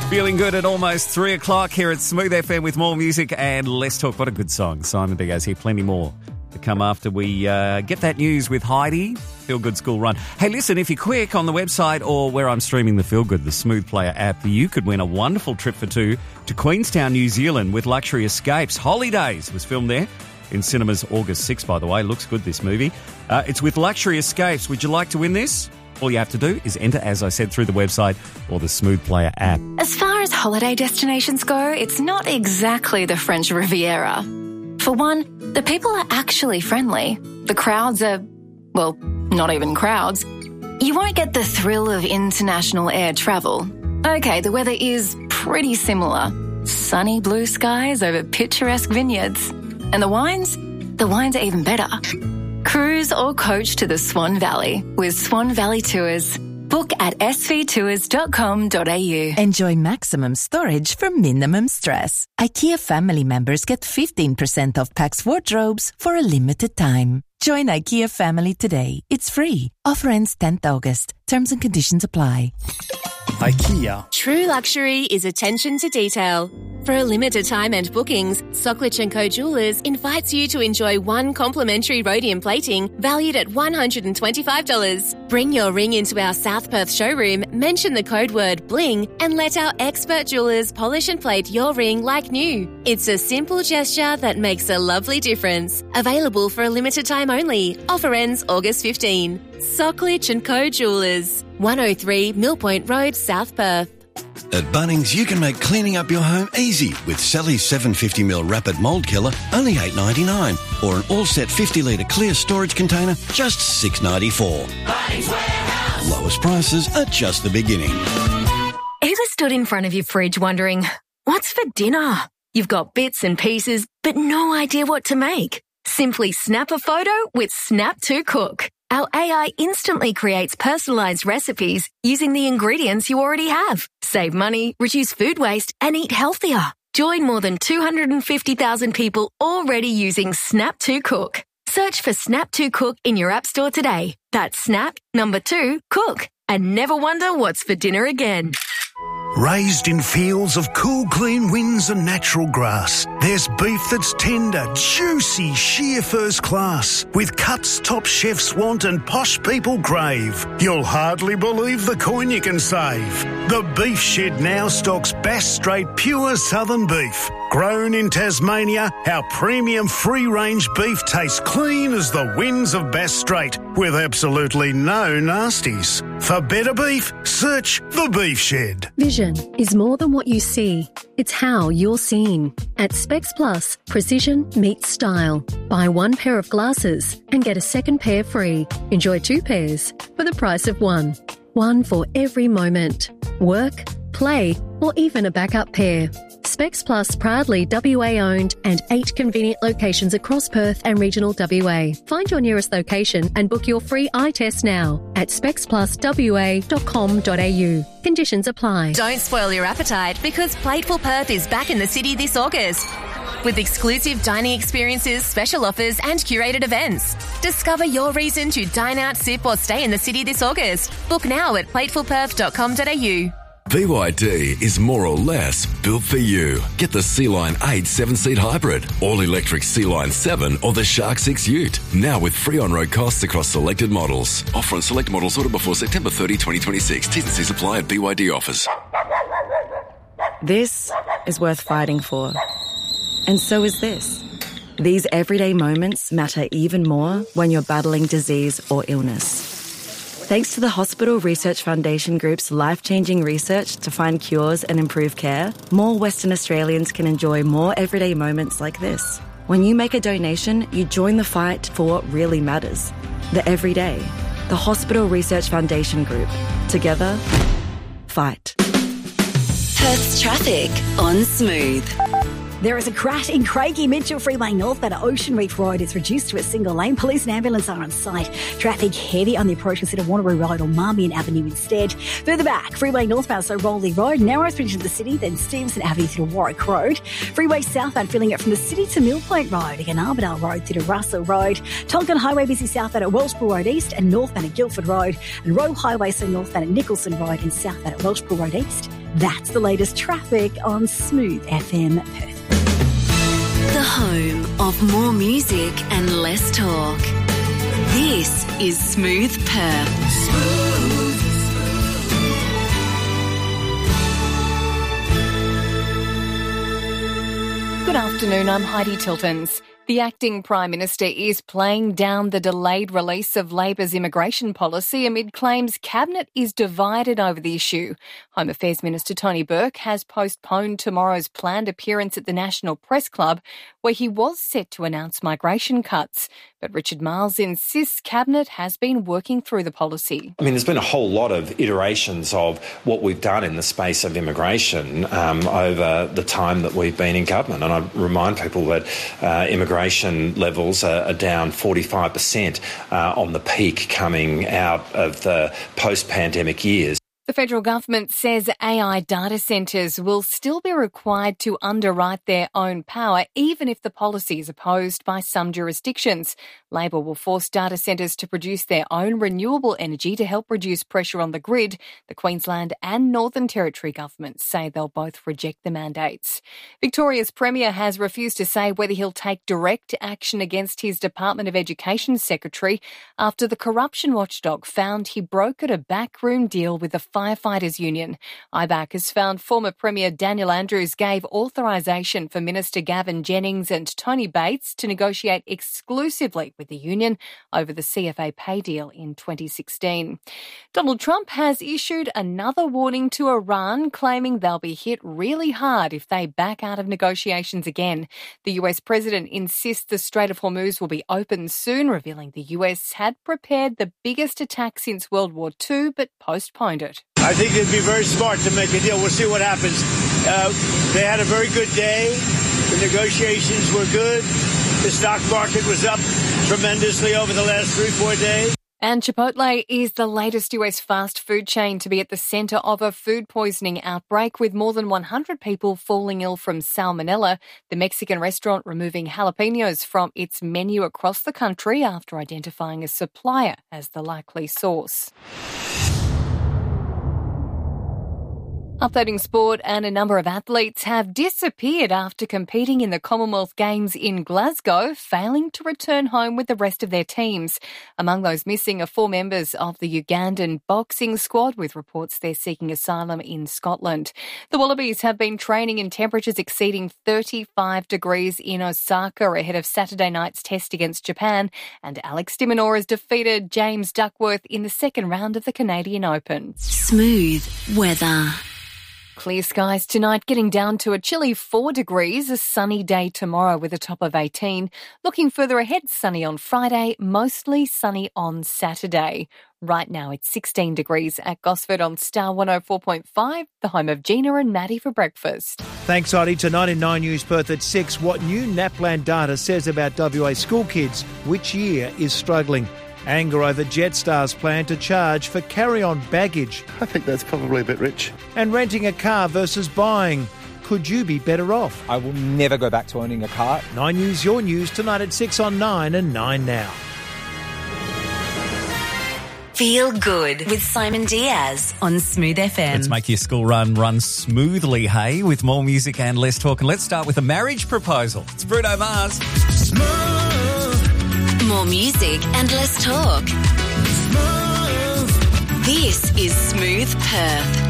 Feeling good at almost 3 o'clock here at Smooth FM with more music and Let's Talk. What a good song. Simon Diaz here. Plenty more to come after we get that news with Heidi. Feel Good School Run. Hey, listen, if you're quick on the website or where I'm streaming the Feel Good, the Smooth Player app, you could win a wonderful trip for two to Queenstown, New Zealand with Luxury Escapes. Holidays was filmed there in cinemas August 6th, by the way. Looks good, this movie. It's with Luxury Escapes. Would you like to win this? All you have to do is enter, as I said, through the website or the Smooth Player app. As far as holiday destinations go, it's not exactly the French Riviera. For one, the people are actually friendly. The crowds are, well, not even crowds. You won't get the thrill of international air travel. Okay, the weather is pretty similar. Sunny blue skies over picturesque vineyards. And the wines? The wines are even better. Cruise or coach to the Swan Valley with Swan Valley Tours. Book at svtours.com.au. Enjoy maximum storage for minimum stress. IKEA family members get 15% off Pax wardrobes for a limited time. Join IKEA family today. It's free. Offer ends 10th August. Terms and conditions apply. IKEA. True luxury is attention to detail. For a limited time and bookings, Socklich & Co Jewelers invites you to enjoy one complimentary rhodium plating valued at $125. Bring your ring into our South Perth showroom, mention the code word BLING, and let our expert jewelers polish and plate your ring like new. It's a simple gesture that makes a lovely difference. Available for a limited time only. Offer ends August 15. Socklich & Co Jewelers, 103 Mill Point Road, South Perth. At Bunnings, you can make cleaning up your home easy with Sally's 750ml Rapid Mould Killer, only $8.99, or an all-set 50-litre clear storage container, just $6.94. Bunnings Warehouse. Lowest prices are just the beginning. Ever stood in front of your fridge wondering, what's for dinner? You've got bits and pieces, but no idea what to make. Simply snap a photo with Snap to Cook. Our AI instantly creates personalised recipes using the ingredients you already have. Save money, reduce food waste, and eat healthier. Join more than 250,000 people already using Snap to Cook. Search for Snap to Cook in your app store today. That's Snap, 2, Cook. And never wonder what's for dinner again. Raised in fields of cool, clean winds and natural grass, there's beef that's tender, juicy, sheer first class, with cuts top chefs want and posh people crave. You'll hardly believe the coin you can save. The Beef Shed now stocks Bass Strait pure southern beef. Grown in Tasmania, our premium free-range beef tastes clean as the winds of Bass Strait, with absolutely no nasties. For better beef, search The Beef Shed. Vision is more than what you see. It's how you're seen. At Specs Plus, precision meets style. Buy one pair of glasses and get a second pair free. Enjoy 2 pairs for the price of one. One for every moment. Work, play, or even a backup pair. Specs Plus proudly WA owned and 8 convenient locations across Perth and regional WA. Find your nearest location and book your free eye test now at specspluswa.com.au. Conditions apply. Don't spoil your appetite because Plateful Perth is back in the city this August. With exclusive dining experiences, special offers and curated events. Discover your reason to dine out, sip or stay in the city this August. Book now at platefulperth.com.au. BYD is more or less built for you. Get the Sea-Line 8 7-seat hybrid, all-electric Sea-Line 7 or the Shark 6 Ute. Now with free on-road costs across selected models. Offer on select models ordered before September 30, 2026. T's and C's apply at BYD offers. This is worth fighting for. And so is this. These everyday moments matter even more when you're battling disease or illness. Thanks to the Hospital Research Foundation Group's life-changing research to find cures and improve care, more Western Australians can enjoy more everyday moments like this. When you make a donation, you join the fight for what really matters. The everyday. The Hospital Research Foundation Group. Together, fight. Perth's traffic on Smooth. There is a crash in Craigie Mitchell Freeway northbound at Ocean Reach Road. It's reduced to a single lane. Police and ambulance are on site. Traffic heavy on the approach to Wanneroo Road or Marmion Avenue instead. Further back, freeway northbound, so Rowley Road, Narrows Bridge into the city, then Stevenson Avenue through to Warwick Road. Freeway southbound filling it from the city to Mill Point Road, again Armadale Road through to Russell Road. Tonkin Highway busy southbound at Welshpool Road East and northbound at Guildford Road. And Roe Highway so northbound at Nicholson Road and southbound at Welshpool Road East. That's the latest traffic on Smooth FM Perth. The home of more music and less talk. This is Smooth Perth. Smooth. Good afternoon, I'm Heidi Tiltons. The acting Prime Minister is playing down the delayed release of Labor's immigration policy amid claims Cabinet is divided over the issue. Home Affairs Minister Tony Burke has postponed tomorrow's planned appearance at the National Press Club, where he was set to announce migration cuts. But Richard Marles insists Cabinet has been working through the policy. I mean, there's been a whole lot of iterations of what we've done in the space of immigration over the time that we've been in government. And I remind people that immigration levels are down 45% on the peak coming out of the post-pandemic years. The federal government says AI data centres will still be required to underwrite their own power, even if the policy is opposed by some jurisdictions. Labor will force data centres to produce their own renewable energy to help reduce pressure on the grid. The Queensland and Northern Territory governments say they'll both reject the mandates. Victoria's Premier has refused to say whether he'll take direct action against his Department of Education secretary after the corruption watchdog found he brokered a backroom deal with the Firefighters Union. IBAC has found former Premier Daniel Andrews gave authorisation for Minister Gavin Jennings and Tony Bates to negotiate exclusively with the union over the CFA pay deal in 2016. Donald Trump has issued another warning to Iran, claiming they'll be hit really hard if they back out of negotiations again. The US president insists the Strait of Hormuz will be open soon, revealing the US had prepared the biggest attack since World War II but postponed it. I think it'd be very smart to make a deal. We'll see what happens. They had a very good day. The negotiations were good. The stock market was up tremendously over the last 3-4 days. And Chipotle is the latest US fast food chain to be at the centre of a food poisoning outbreak, with more than 100 people falling ill from salmonella. The Mexican restaurant removing jalapenos from its menu across the country after identifying a supplier as the likely source. Updating sport, and a number of athletes have disappeared after competing in the Commonwealth Games in Glasgow, failing to return home with the rest of their teams. Among those missing are 4 members of the Ugandan boxing squad, with reports they're seeking asylum in Scotland. The Wallabies have been training in temperatures exceeding 35 degrees in Osaka ahead of Saturday night's test against Japan, and Alex de Minaur has defeated James Duckworth in the second round of the Canadian Open. Smooth weather. Clear skies tonight, getting down to a chilly 4 degrees, a sunny day tomorrow with a top of 18. Looking further ahead, sunny on Friday, mostly sunny on Saturday. Right now it's 16 degrees at Gosford on Star 104.5, the home of Gina and Maddie for breakfast. Thanks, Heidi. Tonight in 9 News Perth at 6, what new NAPLAN data says about WA school kids, which year is struggling. Anger over Jetstar's plan to charge for carry-on baggage. I think that's probably a bit rich. And renting a car versus buying. Could you be better off? I will never go back to owning a car. 9 News, your news, tonight at 6 on 9 and 9 now. Feel good with Simon Diaz on Smooth FM. Let's make your school run smoothly, hey, with more music and less talk. And let's start with a marriage proposal. It's Bruno Mars. Smooth. More music and less talk. Smooth. This is Smooth Perth.